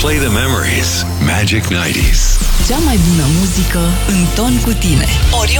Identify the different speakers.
Speaker 1: Play the memories. Magic 90s.
Speaker 2: Cea mai bună muzică în ton cu tine. Oriunde